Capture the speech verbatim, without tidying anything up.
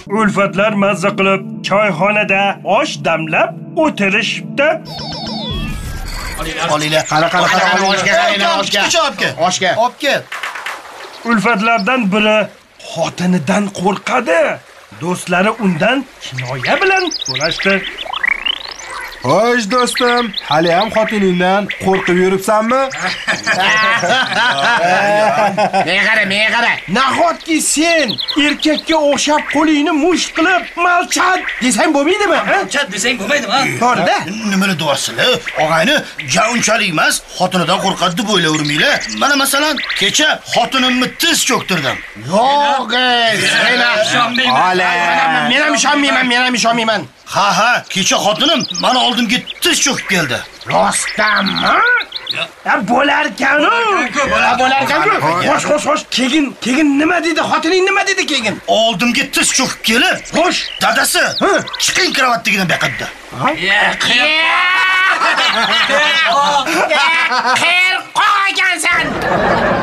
Ulfatlar mazza qilib choyxonada osh damlab o'tirishibdi. Olinglar, qara qara qara oshga qaranglar, oshga. Oshga. Olib kel. Ulfatlardan biri xotinidan qo'rqadi. Do'stlari undan kinoya bilan so'rashdi. Xo'sh do'stim, hali ham xotiningdan qo'rqib yuribsanmi? Men qara, men qara. Nahotki sen erkakka o'xshab qo'lingni musht qilib malchat desang bo'lmaydimi? Malchat desang bo'lmaydimi, ha? To'g'ri-da. Nimani deyapsizlar? Og'ayni, ja unchalik emas, xotinidan qo'rqadi deb o'ylayvermanglar. Mana masalan, kecha xotinimni tiz cho'ktirdim. Yo'q, sen ishonmayman. Ala, men ham ishonmayman, men ham ishonmayman. Ha ha, kecha xotinim mana oldimga tiz cho'kib keldi. Rostdanmi? Ya bo'larkan-ku. Bo'larkan-ku. Xo'sh, xo'sh, xo'sh. Keyin, keyin nima dedi? Xotining nima dedi keyin? Oldimga tiz cho'kib kelib, Xo'sh, dadasi, chiqing kravatdagidan baqirdi. Qil qo'ygansan.